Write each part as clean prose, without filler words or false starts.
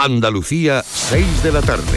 Andalucía, 6 de la tarde.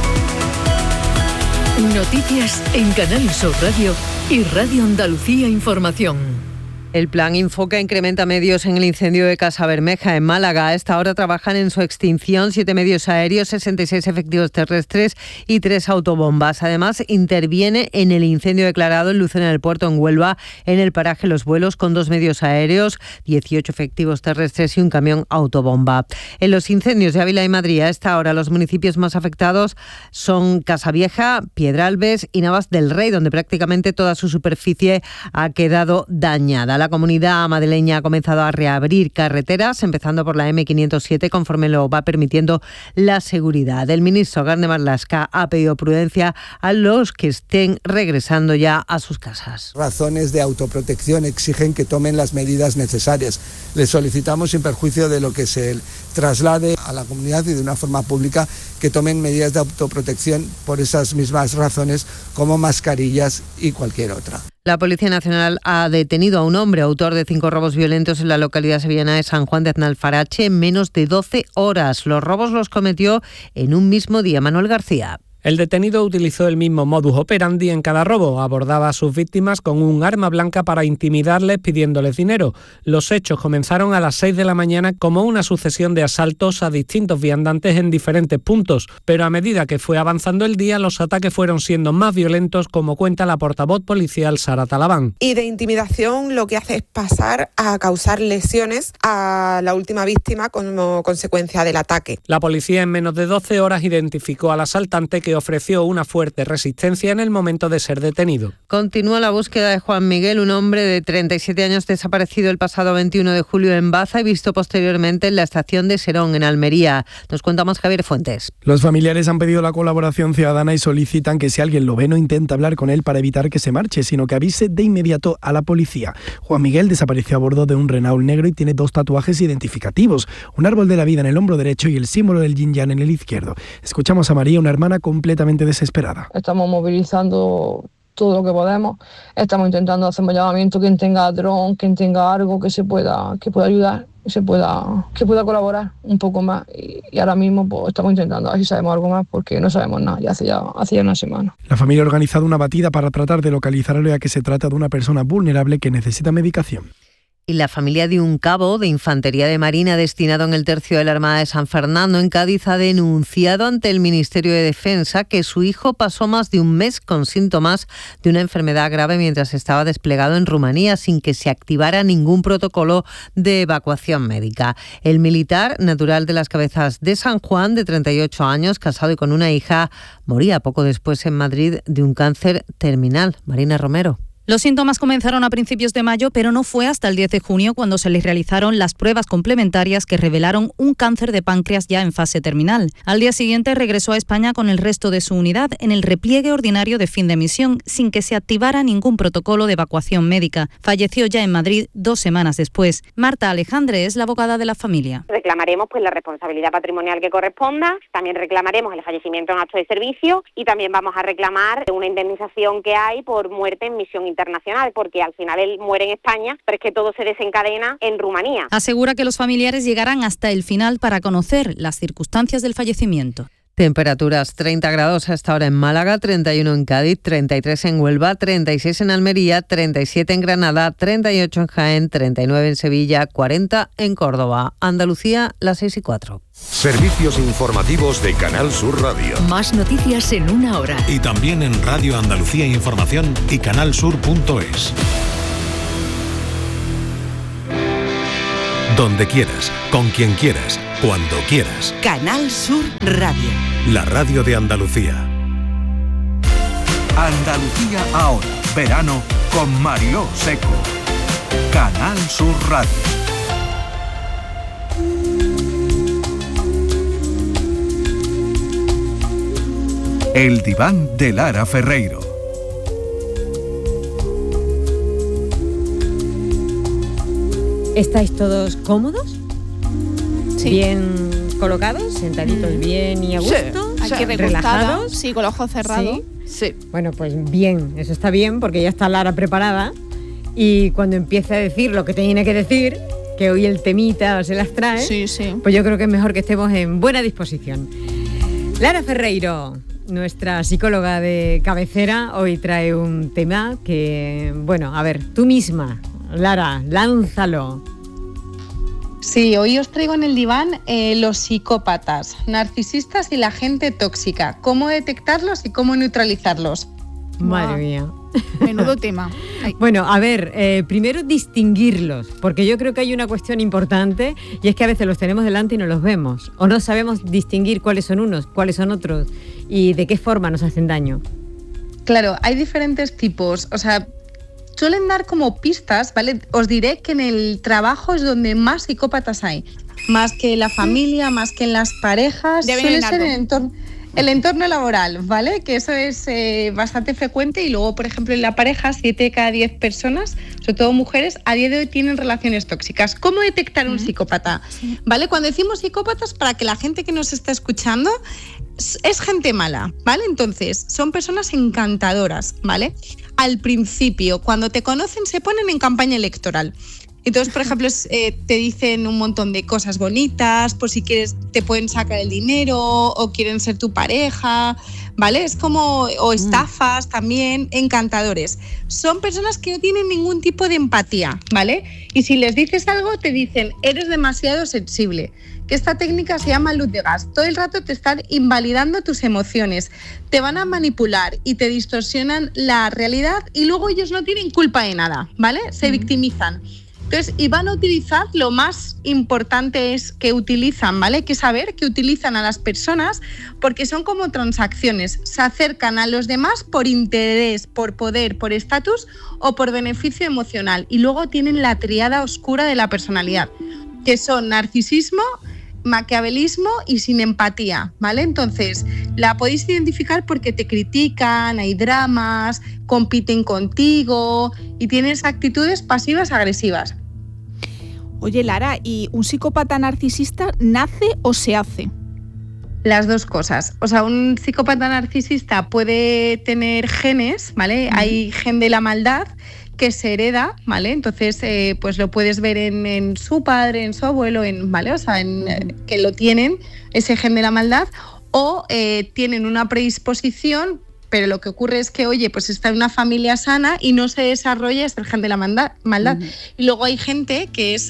Noticias en Canal Sur Radio y Radio Andalucía Información. El plan Infoca incrementa medios en el incendio de Casa Bermeja, en Málaga. A esta hora trabajan en su extinción 7 medios aéreos, 66 efectivos terrestres y 3 autobombas. Además, interviene en el incendio declarado en Lucena del Puerto, en Huelva, en el paraje Los Buelos, con 2 medios aéreos, 18 efectivos terrestres y un camión autobomba. En los incendios de Ávila y Madrid, a esta hora los municipios más afectados son Casavieja, Piedralbes y Navas del Rey, donde prácticamente toda su superficie ha quedado dañada. La comunidad madrileña ha comenzado a reabrir carreteras, empezando por la M507, conforme lo va permitiendo la seguridad. El ministro Grande Marlaska ha pedido prudencia a los que estén regresando ya a sus casas. Razones de autoprotección exigen que tomen las medidas necesarias. Les solicitamos, sin perjuicio de lo que se traslade a la comunidad y de una forma pública, que tomen medidas de autoprotección por esas mismas razones, como mascarillas y cualquier otra. La Policía Nacional ha detenido a un hombre autor de 5 robos violentos en la localidad sevillana de San Juan de Aznalfarache en menos de 12 horas. Los robos los cometió en un mismo día. Manuel García. El detenido utilizó el mismo modus operandi en cada robo. Abordaba a sus víctimas con un arma blanca para intimidarles pidiéndoles dinero. Los hechos comenzaron a las 6 de la mañana como una sucesión de asaltos a distintos viandantes en diferentes puntos. Pero a medida que fue avanzando el día, los ataques fueron siendo más violentos, como cuenta la portavoz policial Sara Talabán. Y de intimidación lo que hace es pasar a causar lesiones a la última víctima como consecuencia del ataque. La policía en menos de 12 horas identificó al asaltante, que ofreció una fuerte resistencia en el momento de ser detenido. Continúa la búsqueda de Juan Miguel, un hombre de 37 años desaparecido el pasado 21 de julio en Baza y visto posteriormente en la estación de Serón, en Almería. Nos cuenta más Javier Fuentes. Los familiares han pedido la colaboración ciudadana y solicitan que si alguien lo ve no intente hablar con él para evitar que se marche, sino que avise de inmediato a la policía. Juan Miguel desapareció a bordo de un Renault negro y tiene 2 tatuajes identificativos, un árbol de la vida en el hombro derecho y el símbolo del yin yang en el izquierdo. Escuchamos a María, una hermana completamente desesperada. Estamos movilizando todo lo que podemos, estamos intentando hacer un llamamiento, quien tenga dron, quien tenga algo que pueda ayudar, que pueda colaborar un poco más, y ahora mismo pues estamos intentando a ver si sabemos algo más, porque no sabemos nada, ya hace ya una semana. La familia ha organizado una batida para tratar de localizarlo, ya que se trata de una persona vulnerable que necesita medicación. Y la familia de un cabo de Infantería de Marina destinado en el Tercio de la Armada de San Fernando, en Cádiz, ha denunciado ante el Ministerio de Defensa que su hijo pasó más de un mes con síntomas de una enfermedad grave mientras estaba desplegado en Rumanía, sin que se activara ningún protocolo de evacuación médica. El militar, natural de Las Cabezas de San Juan, de 38 años, casado y con una hija, moría poco después en Madrid de un cáncer terminal. Marina Romero. Los síntomas comenzaron a principios de mayo, pero no fue hasta el 10 de junio cuando se les realizaron las pruebas complementarias que revelaron un cáncer de páncreas ya en fase terminal. Al día siguiente regresó a España con el resto de su unidad en el repliegue ordinario de fin de misión, sin que se activara ningún protocolo de evacuación médica. Falleció ya en Madrid 2 semanas después. Marta Alejandre es la abogada de la familia. Reclamaremos la responsabilidad patrimonial que corresponda, también reclamaremos el fallecimiento en acto de servicio y también vamos a reclamar una indemnización que hay por muerte en misión internacional, porque al final él muere en España, pero es que todo se desencadena en Rumanía. Asegura que los familiares llegarán hasta el final para conocer las circunstancias del fallecimiento. Temperaturas 30 grados hasta ahora en Málaga, 31 en Cádiz, 33 en Huelva, 36 en Almería, 37 en Granada, 38 en Jaén, 39 en Sevilla, 40 en Córdoba. Andalucía, las 6:04. Servicios informativos de Canal Sur Radio. Más noticias en una hora. Y también en Radio Andalucía Información y canalsur.es. Donde quieras, con quien quieras, cuando quieras. Canal Sur Radio. La radio de Andalucía. Andalucía ahora. Verano con Mariló Seco. Canal Sur Radio. El diván de Lara Ferreiro. ¿Estáis todos cómodos? Sí. ¿Bien colocados? ¿Sentaditos bien y a gusto? Sí. Aquí ¿relajados? Sí, con los ojos cerrados. Sí. Bueno, pues bien, eso está bien porque ya está Lara preparada y cuando empiece a decir lo que tiene que decir, que hoy el temita se las trae, pues yo creo que es mejor que estemos en buena disposición. Lara Ferreiro, nuestra psicóloga de cabecera, hoy trae un tema que, bueno, a ver, tú misma, Lara, lánzalo. Sí, hoy os traigo en el diván los psicópatas, narcisistas y la gente tóxica. ¿Cómo detectarlos y cómo neutralizarlos? Madre mía. Menudo tema. Ay. Bueno, a ver, primero distinguirlos, porque yo creo que hay una cuestión importante y es que a veces los tenemos delante y no los vemos, o no sabemos distinguir cuáles son unos, cuáles son otros y de qué forma nos hacen daño. Claro, hay diferentes tipos, o sea, suelen dar como pistas, ¿vale? Os diré que en el trabajo es donde más psicópatas hay, más que en la familia, más que en las parejas, suele ser en el entorno laboral, ¿vale? Que eso es bastante frecuente y luego, por ejemplo, en la pareja, 7 de cada 10 personas, sobre todo mujeres, a día de hoy tienen relaciones tóxicas. ¿Cómo detectar un psicópata? ¿Vale? Cuando decimos psicópatas, para que la gente que nos está escuchando, es gente mala, ¿vale? Entonces, son personas encantadoras, ¿vale? Al principio, cuando te conocen, se ponen en campaña electoral. Entonces, por ejemplo, te dicen un montón de cosas bonitas, por si quieres te pueden sacar el dinero o quieren ser tu pareja, ¿vale? Es como, o estafas también, encantadores. Son personas que no tienen ningún tipo de empatía, ¿vale? Y si les dices algo, te dicen, eres demasiado sensible. Que esta técnica se llama luz de gas. Todo el rato te están invalidando tus emociones, te van a manipular y te distorsionan la realidad y luego ellos no tienen culpa de nada, ¿vale? Se victimizan. Entonces, y van a utilizar, lo más importante es que utilizan, ¿vale? Hay que saber que utilizan a las personas porque son como transacciones. Se acercan a los demás por interés, por poder, por estatus o por beneficio emocional. Y luego tienen la tríada oscura de la personalidad, que son narcisismo, maquiavelismo y sin empatía, ¿vale? Entonces, la podéis identificar porque te critican, hay dramas, compiten contigo y tienes actitudes pasivas agresivas. Oye, Lara, ¿y un psicópata narcisista nace o se hace? Las dos cosas. O sea, un psicópata narcisista puede tener genes, ¿vale? Hay gen de la maldad que se hereda, ¿vale? Entonces, pues lo puedes ver en su padre, en su abuelo, ¿vale? O sea, que lo tienen, ese gen de la maldad, o tienen una predisposición, pero lo que ocurre es que, oye, pues está en una familia sana y no se desarrolla ese gen de la maldad. Y luego hay gente que es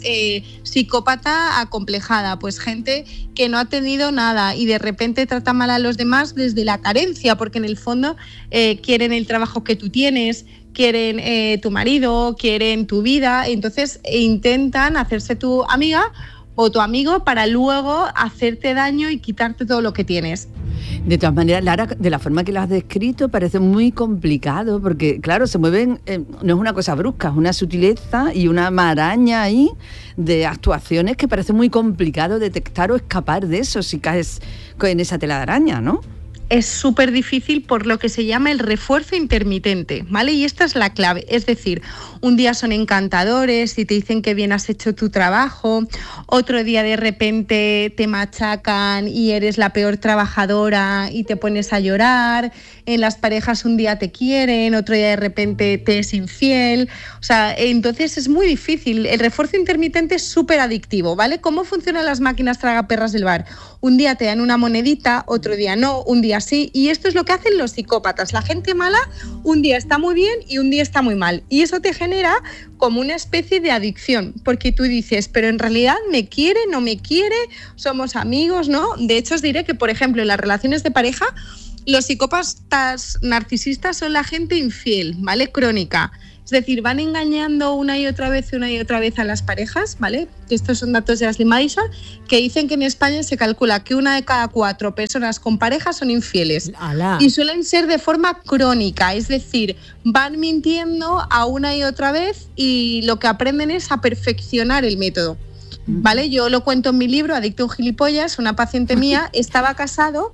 psicópata acomplejada, pues gente que no ha tenido nada y de repente trata mal a los demás desde la carencia, porque en el fondo quieren el trabajo que tú tienes, quieren tu marido, quieren tu vida, entonces intentan hacerse tu amiga o tu amigo para luego hacerte daño y quitarte todo lo que tienes. De todas maneras, Lara, de la forma que lo has descrito, parece muy complicado, porque claro, se mueven, no es una cosa brusca, es una sutileza y una maraña ahí de actuaciones que parece muy complicado detectar o escapar de eso si caes en esa tela de araña, ¿no? Es súper difícil por lo que se llama el refuerzo intermitente, ¿vale? Y esta es la clave, es decir, un día son encantadores y te dicen que bien has hecho tu trabajo, otro día de repente te machacan y eres la peor trabajadora y te pones a llorar, en las parejas un día te quieren, otro día de repente te es infiel, o sea, entonces es muy difícil, el refuerzo intermitente es súper adictivo, ¿vale? ¿Cómo funcionan las máquinas tragaperras del bar? Un día te dan una monedita, otro día no, un día sí, y esto es lo que hacen los psicópatas. La gente mala un día está muy bien y un día está muy mal, y eso te genera como una especie de adicción, porque tú dices, pero en realidad me quiere, no me quiere, somos amigos, ¿no? De hecho os diré que, por ejemplo, en las relaciones de pareja, los psicópatas narcisistas son la gente infiel, ¿vale? Crónica. Es decir, van engañando una y otra vez a las parejas, ¿vale? Estos son datos de Ashley Madison, que dicen que en España se calcula que 1 de cada 4 personas con pareja son infieles. ¡Hala! Y suelen ser de forma crónica, es decir, van mintiendo a una y otra vez y lo que aprenden es a perfeccionar el método, ¿vale? Yo lo cuento en mi libro, Adicto a un gilipollas, una paciente mía estaba casado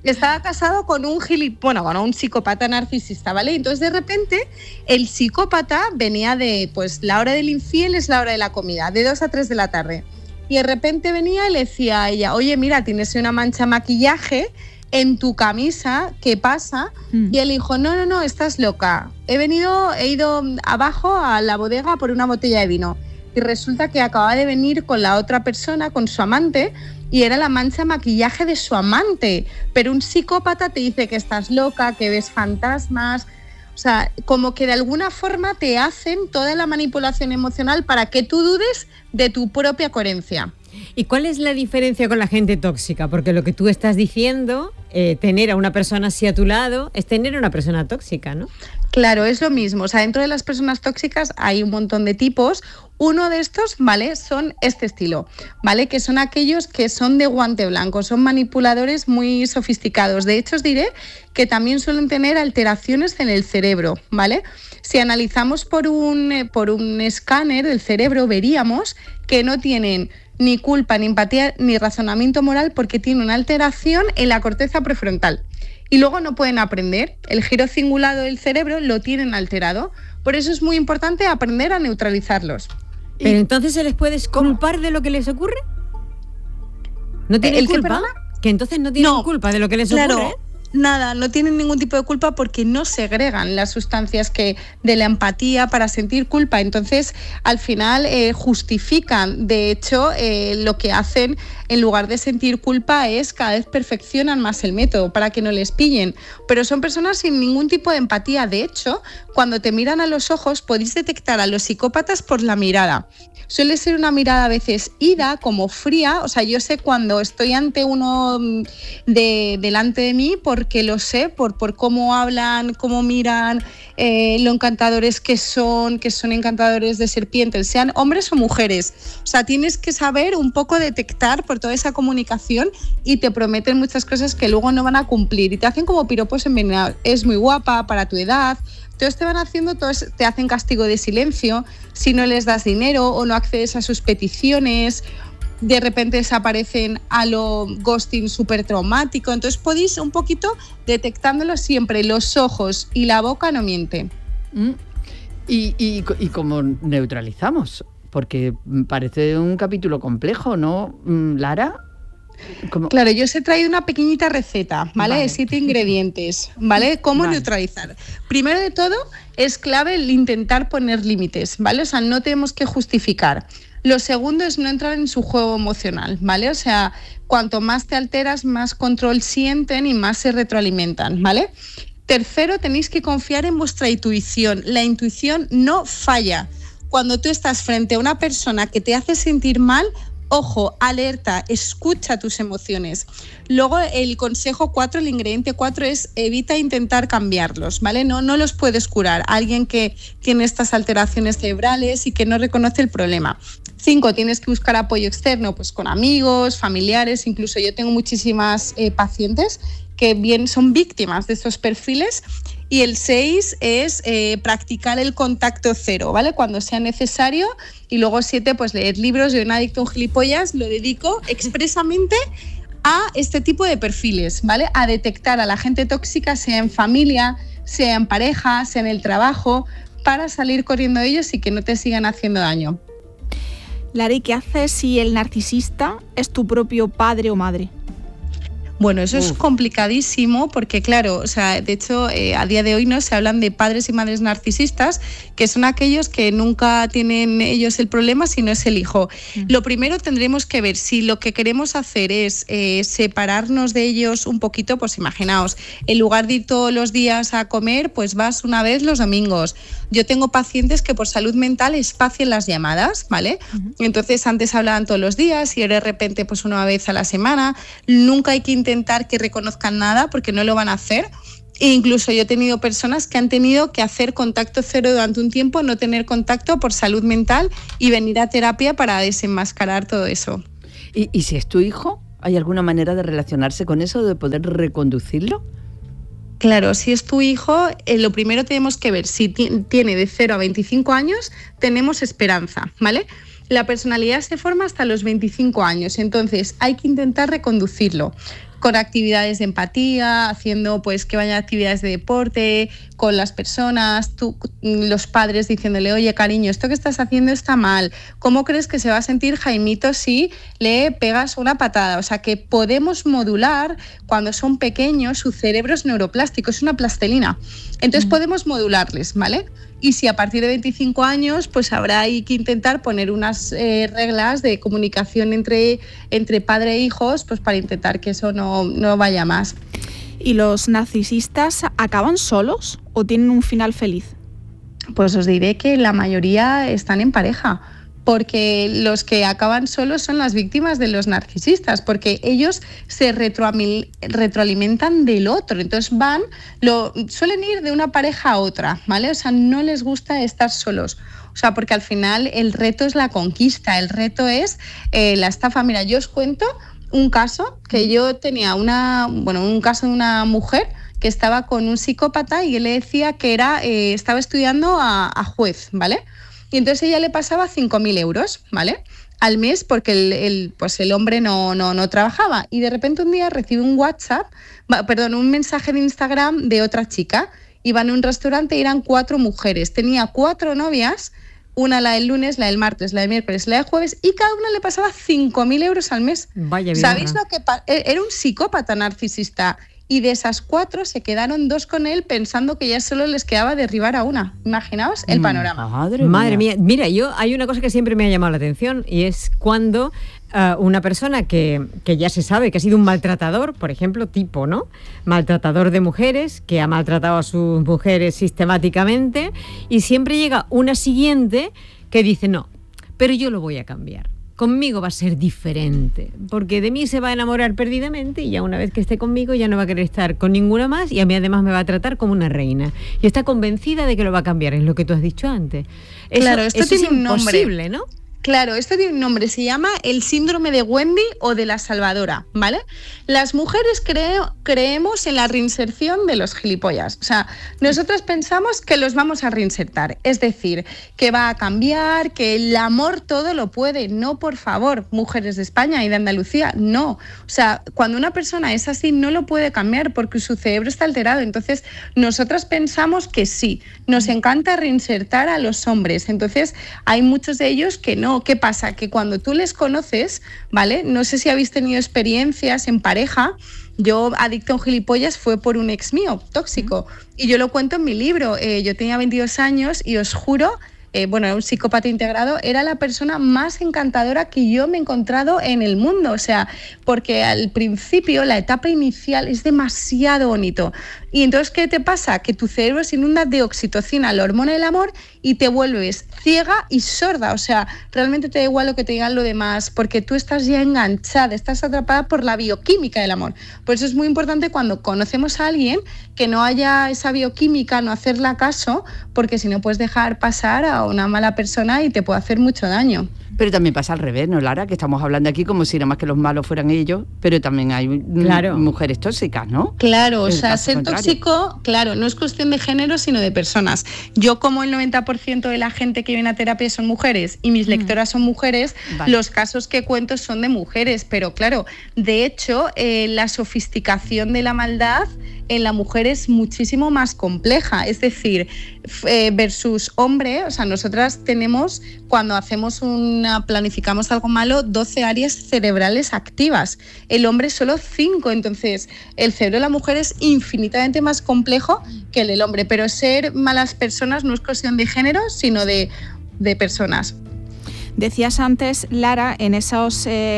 con un psicópata narcisista, ¿vale? Entonces, de repente, el psicópata venía de, pues, la hora del infiel es la hora de la comida, de 2 a 3 de la tarde. Y de repente venía y le decía a ella, oye, mira, tienes una mancha de maquillaje en tu camisa, ¿qué pasa? Y él dijo, no, estás loca. He ido abajo a la bodega por una botella de vino. y resulta que acababa de venir con la otra persona, con su amante, y era la mancha de maquillaje de su amante. Pero un psicópata te dice que estás loca, que ves fantasmas. O sea, como que de alguna forma te hacen toda la manipulación emocional para que tú dudes de tu propia coherencia. ¿Y cuál es la diferencia con la gente tóxica? Porque lo que tú estás diciendo, tener a una persona así a tu lado, es tener a una persona tóxica, ¿no? Claro, es lo mismo. O sea, dentro de las personas tóxicas hay un montón de tipos. Uno de estos, ¿vale?, son este estilo, ¿vale?, que son aquellos que son de guante blanco, son manipuladores muy sofisticados. De hecho, os diré que también suelen tener alteraciones en el cerebro, ¿vale? Si analizamos por un escáner del cerebro, veríamos que no tienen ni culpa, ni empatía, ni razonamiento moral, porque tienen una alteración en la corteza prefrontal. Y luego no pueden aprender. El giro cingulado del cerebro lo tienen alterado. Por eso es muy importante aprender a neutralizarlos. ¿Pero entonces se les puede culpar de lo que les ocurre? ¿No tienen culpa? Que entonces no tienen culpa de lo que les ocurre. Nada, no tienen ningún tipo de culpa porque no segregan las sustancias de la empatía para sentir culpa. Entonces, al final justifican. De hecho, lo que hacen en lugar de sentir culpa es cada vez perfeccionan más el método para que no les pillen. Pero son personas sin ningún tipo de empatía. De hecho, cuando te miran a los ojos, podéis detectar a los psicópatas por la mirada. Suele ser una mirada a veces ida, como fría. O sea, yo sé cuando estoy ante uno delante de mí porque lo sé, por cómo hablan, cómo miran, lo encantadores que son encantadores de serpientes, sean hombres o mujeres. O sea, tienes que saber un poco detectar por toda esa comunicación y te prometen muchas cosas que luego no van a cumplir y te hacen como piropos envenenados. Es muy guapa para tu edad. Entonces te van haciendo, te hacen castigo de silencio si no les das dinero o no accedes a sus peticiones. De repente desaparecen a lo ghosting súper traumático. Entonces podéis un poquito detectándolo siempre. Los ojos y la boca no mienten. ¿Y cómo neutralizamos? Porque parece un capítulo complejo, ¿no, Lara? ¿Cómo? Claro, yo os he traído una pequeñita receta, ¿vale? De 7 ingredientes, ¿vale? ¿Cómo neutralizar? Primero de todo, es clave el intentar poner límites, ¿vale? O sea, no tenemos que justificar. Lo segundo es no entrar en su juego emocional, ¿vale? O sea, cuanto más te alteras, más control sienten y más se retroalimentan, ¿vale? Tercero, tenéis que confiar en vuestra intuición. La intuición no falla. Cuando tú estás frente a una persona que te hace sentir mal, ojo, alerta, escucha tus emociones. Luego el consejo 4, el ingrediente 4 es evita intentar cambiarlos, ¿vale? No los puedes curar. Alguien que tiene estas alteraciones cerebrales y que no reconoce el problema. 5, tienes que buscar apoyo externo, pues con amigos, familiares. Incluso yo tengo muchísimas pacientes que bien son víctimas de estos perfiles. Y el 6 es practicar el contacto cero, ¿vale? Cuando sea necesario. Y luego 7, pues leer libros. Yo en Adicto a un Gilipollas lo dedico expresamente a este tipo de perfiles, ¿vale? A detectar a la gente tóxica, sea en familia, sea en pareja, sea en el trabajo, para salir corriendo de ellos y que no te sigan haciendo daño. Lara, ¿y qué haces si el narcisista es tu propio padre o madre? Bueno, eso es complicadísimo porque, claro, o sea, de hecho, a día de hoy no se hablan de padres y madres narcisistas, que son aquellos que nunca tienen ellos el problema, sino es el hijo. Lo primero tendremos que ver si lo que queremos hacer es separarnos de ellos un poquito. Pues imaginaos, en lugar de ir todos los días a comer, pues vas una vez los domingos. Yo tengo pacientes que por salud mental espacian las llamadas, ¿vale? Entonces antes hablaban todos los días y de repente pues una vez a la semana. Nunca hay que intentar que reconozcan nada porque no lo van a hacer. E incluso yo he tenido personas que han tenido que hacer contacto cero durante un tiempo, no tener contacto por salud mental y venir a terapia para desenmascarar todo eso. ¿Y si es tu hijo? ¿Hay alguna manera de relacionarse con eso, de poder reconducirlo? Claro, si es tu hijo, lo primero tenemos que ver si tiene de 0 a 25 años, tenemos esperanza, ¿vale? La personalidad se forma hasta los 25 años, entonces hay que intentar reconducirlo con actividades de empatía, haciendo pues que vayan a actividades de deporte con las personas, los padres diciéndole, oye cariño, esto que estás haciendo está mal, ¿cómo crees que se va a sentir Jaimito si le pegas una patada? O sea que podemos modular, cuando son pequeños, su cerebro es neuroplástico, es una plastilina, entonces podemos modularles, ¿vale? y si a partir de 25 años pues habrá que intentar poner unas reglas de comunicación entre padre e hijos, pues para intentar que eso no vaya más. ¿Y los narcisistas acaban solos o tienen un final feliz? Pues os diré que la mayoría están en pareja, porque los que acaban solos son las víctimas de los narcisistas, porque ellos se retroalimentan del otro, entonces suelen ir de una pareja a otra, ¿vale? O sea, no les gusta estar solos. O sea, porque al final el reto es la conquista, el reto es la estafa. Mira, yo os cuento un caso que yo tenía, un caso de una mujer que estaba con un psicópata y él le decía que estaba estudiando a juez, ¿vale? Y entonces ella le pasaba 5.000 euros, ¿vale?, al mes, porque el hombre no trabajaba. Y de repente un día recibe un mensaje de Instagram de otra chica. Iban a un restaurante y eran 4 mujeres. Tenía 4 novias, una la del lunes, la del martes, la del miércoles, la del jueves, y cada una le pasaba 5.000 euros al mes. Vaya vida. ¿Sabéis lo que era? Un psicópata narcisista. Y de esas 4 se quedaron 2 con él pensando que ya solo les quedaba derribar a una. Imaginaos el panorama. Madre mía. Mira, hay una cosa que siempre me ha llamado la atención y es cuando una persona que ya se sabe que ha sido un maltratador, por ejemplo, ¿no? Maltratador de mujeres, que ha maltratado a sus mujeres sistemáticamente, y siempre llega una siguiente que dice, no, pero yo lo voy a cambiar. Conmigo va a ser diferente, porque de mí se va a enamorar perdidamente y ya una vez que esté conmigo ya no va a querer estar con ninguna más y a mí además me va a tratar como una reina. Y está convencida de que lo va a cambiar, es lo que tú has dicho antes. Claro, esto tiene un nombre. Es imposible, ¿no? Claro, esto tiene un nombre, se llama el síndrome de Wendy o de la salvadora, ¿vale? Las mujeres creemos en la reinserción de los gilipollas. O sea, nosotros pensamos que los vamos a reinsertar, es decir, que va a cambiar, que el amor todo lo puede. No, por favor, mujeres de España y de Andalucía, no. O sea, cuando una persona es así no lo puede cambiar porque su cerebro está alterado. Entonces, nosotras pensamos que sí, nos encanta reinsertar a los hombres. Entonces, hay muchos de ellos que no. ¿Qué pasa? Que cuando tú les conoces, ¿vale? No sé si habéis tenido experiencias en pareja. Yo, adicta a un gilipollas, fue por un ex mío, tóxico. Y yo lo cuento en mi libro. Yo tenía 22 años y os juro, era un psicópata integrado, era la persona más encantadora que yo me he encontrado en el mundo. O sea, porque al principio, la etapa inicial es demasiado bonito. Y entonces, ¿qué te pasa? Que tu cerebro se inunda de oxitocina, la hormona del amor, y te vuelves ciega y sorda. O sea, realmente te da igual lo que te digan lo demás, porque tú estás ya enganchada, estás atrapada por la bioquímica del amor. Por eso es muy importante cuando conocemos a alguien que no haya esa bioquímica, no hacerla caso, porque si no puedes dejar pasar a una mala persona y te puede hacer mucho daño. Pero también pasa al revés, ¿no, Lara? Que estamos hablando aquí como si nada más que los malos fueran ellos, pero también hay mujeres tóxicas, ¿no? Claro, o sea, ser tóxico, claro, no es cuestión de género, sino de personas. Yo, como el 90% de la gente que viene a terapia son mujeres y mis lectoras son mujeres, los casos que cuento son de mujeres, pero claro, de hecho, la sofisticación de la maldad en la mujer es muchísimo más compleja, es decir, versus hombre, o sea, nosotras tenemos, cuando planificamos algo malo, 12 áreas cerebrales activas, el hombre solo 5, entonces el cerebro de la mujer es infinitamente más complejo que el del hombre, pero ser malas personas no es cuestión de género, sino de personas. Decías antes, Lara, en esos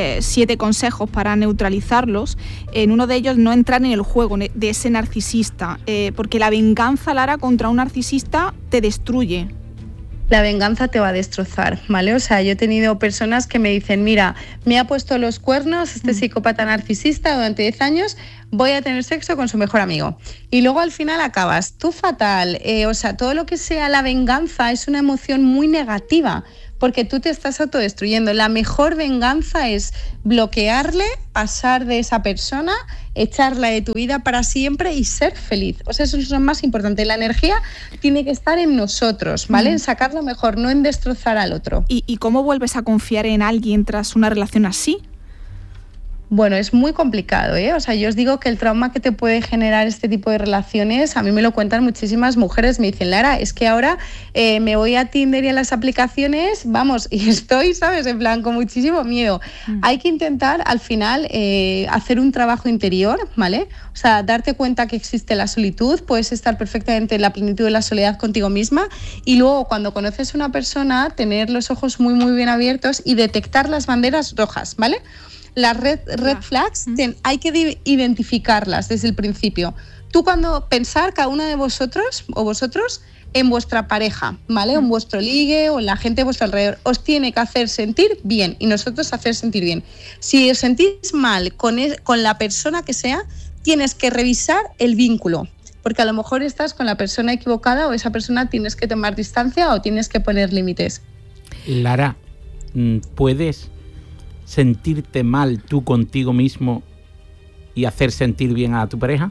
7 consejos para neutralizarlos, en uno de ellos no entrar en el juego de ese narcisista, porque la venganza, Lara, contra un narcisista te destruye. La venganza te va a destrozar, ¿vale? O sea, yo he tenido personas que me dicen, mira, me ha puesto los cuernos este psicópata narcisista durante 10 años, voy a tener sexo con su mejor amigo. Y luego al final acabas tú fatal. O sea, todo lo que sea la venganza es una emoción muy negativa, porque tú te estás autodestruyendo. La mejor venganza es bloquearle, pasar de esa persona, echarla de tu vida para siempre y ser feliz. O sea, eso es lo más importante. La energía tiene que estar en nosotros, ¿vale? En sacar lo mejor, no en destrozar al otro. ¿Y cómo vuelves a confiar en alguien tras una relación así? Bueno, es muy complicado, ¿eh? O sea, yo os digo que el trauma que te puede generar este tipo de relaciones, a mí me lo cuentan muchísimas mujeres, me dicen, Lara, es que ahora me voy a Tinder y a las aplicaciones, vamos, y estoy, ¿sabes? En plan, con muchísimo miedo. Hay que intentar, al final, hacer un trabajo interior, ¿vale? O sea, darte cuenta que existe la solitud, puedes estar perfectamente en la plenitud de la soledad contigo misma, y luego, cuando conoces a una persona, tener los ojos muy, muy bien abiertos y detectar las banderas rojas, ¿vale? Las red flags hay que identificarlas desde el principio. Tú cuando pensar cada uno de vosotros o vosotros en vuestra pareja, ¿vale? En vuestro ligue o en la gente de vuestro alrededor, os tiene que hacer sentir bien y nosotros hacer sentir bien. Si os sentís mal con la persona que sea, tienes que revisar el vínculo, porque a lo mejor estás con la persona equivocada o esa persona tienes que tomar distancia o tienes que poner límites. Lara, ¿puedes sentirte mal tú contigo mismo y hacer sentir bien a tu pareja?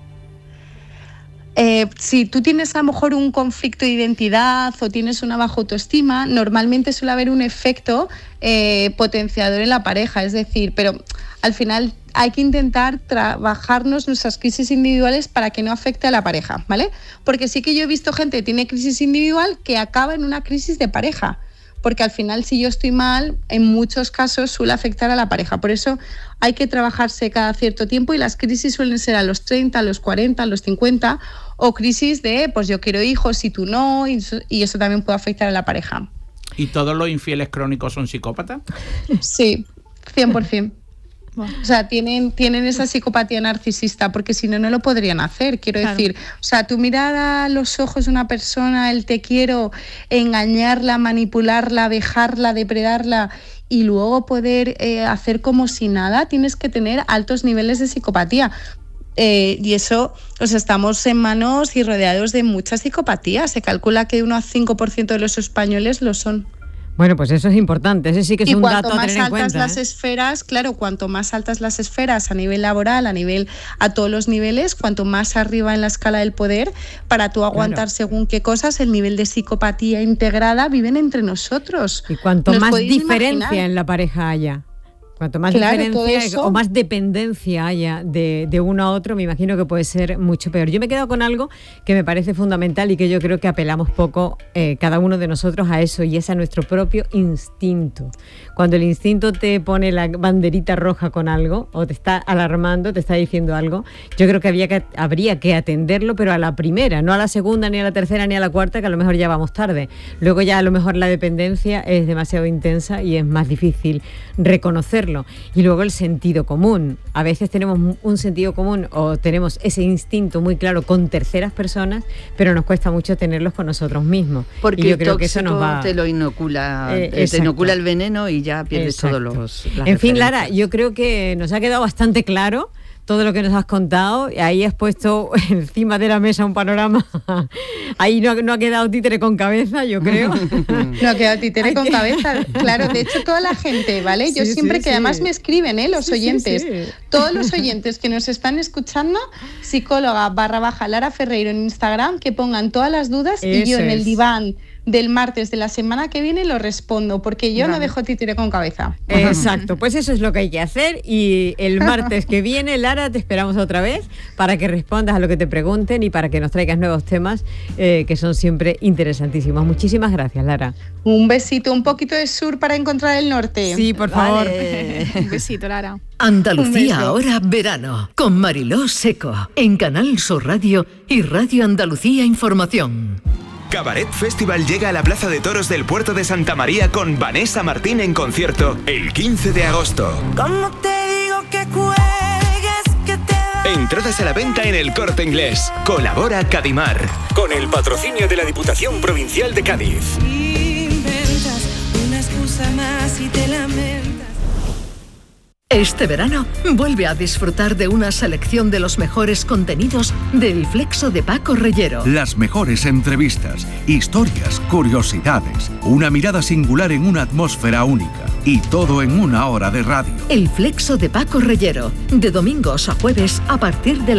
Si tú tienes a lo mejor un conflicto de identidad o tienes una baja autoestima, normalmente suele haber un efecto potenciador en la pareja, es decir, pero al final hay que intentar trabajarnos nuestras crisis individuales para que no afecte a la pareja, ¿vale? Porque sí que yo he visto gente que tiene crisis individual que acaba en una crisis de pareja, porque al final si yo estoy mal, en muchos casos suele afectar a la pareja. Por eso hay que trabajarse cada cierto tiempo y las crisis suelen ser a los 30, a los 40, a los 50 o crisis de pues yo quiero hijos y tú no, y eso también puede afectar a la pareja. ¿Y todos los infieles crónicos son psicópatas? Sí, 100%. O sea, tienen esa psicopatía narcisista, porque si no, no lo podrían hacer. Quiero decir, o sea, tú mirar a los ojos de una persona, el te quiero, engañarla, manipularla, vejarla, depredarla y luego poder hacer como si nada, tienes que tener altos niveles de psicopatía. Y eso, o sea, estamos en manos y rodeados de mucha psicopatía. Se calcula que 1 a 5% de los españoles lo son. Bueno, pues eso es importante, ese sí que es un dato a tener en cuenta. Y cuanto más altas las esferas, claro, cuanto más altas las esferas a nivel laboral, a todos los niveles, cuanto más arriba en la escala del poder, para tú aguantar según qué cosas, el nivel de psicopatía integrada viven entre nosotros. Y cuanto más diferencia en la pareja haya. Cuanto más diferencia o más dependencia haya de uno a otro, me imagino que puede ser mucho peor. Yo me he quedado con algo que me parece fundamental y que yo creo que apelamos poco cada uno de nosotros a eso, y es a nuestro propio instinto. Cuando el instinto te pone la banderita roja con algo o te está alarmando, te está diciendo algo, yo creo que habría que atenderlo, pero a la primera, no a la segunda, ni a la tercera, ni a la cuarta, que a lo mejor ya vamos tarde. Luego ya a lo mejor la dependencia es demasiado intensa y es más difícil reconocerlo. Y luego el sentido común. A veces tenemos un sentido común o tenemos ese instinto muy claro con terceras personas, pero nos cuesta mucho tenerlos con nosotros mismos. Porque y yo creo que eso nos va... te lo inocula, te inocula el veneno y ya pierdes todos las En fin, Lara, yo creo que nos ha quedado bastante claro todo lo que nos has contado. Ahí has puesto encima de la mesa un panorama. Ahí no ha quedado títere con cabeza, yo creo. No ha quedado títere con cabeza. Claro, de hecho toda la gente, ¿vale? Yo siempre que además me escriben, los oyentes. Todos los oyentes que nos están escuchando, psicóloga / Lara Ferreiro en Instagram, que pongan todas las dudas y yo en el diván del martes de la semana que viene lo respondo, porque yo no dejo títere con cabeza. Exacto, pues eso es lo que hay que hacer, y el martes que viene, Lara, te esperamos otra vez para que respondas a lo que te pregunten y para que nos traigas nuevos temas que son siempre interesantísimos. Muchísimas gracias, Lara. Un besito, un poquito de sur para encontrar el norte. Sí, por favor. Un besito, Lara. Andalucía ahora verano, con Mariló Seco, en Canal Sur Radio y Radio Andalucía Información. Cabaret Festival llega a la Plaza de Toros del Puerto de Santa María con Vanessa Martín en concierto el 15 de agosto. ¿Cómo te digo que cuelgues, que te va? Entradas a la venta en El Corte Inglés. Colabora Cadimar. Con el patrocinio de la Diputación Provincial de Cádiz. Inventas una excusa más y te lamentas. Este verano, vuelve a disfrutar de una selección de los mejores contenidos del Flexo de Paco Reyero. Las mejores entrevistas, historias, curiosidades, una mirada singular en una atmósfera única. Y todo en 1 hora de radio. El Flexo de Paco Reyero, de domingos a jueves a partir de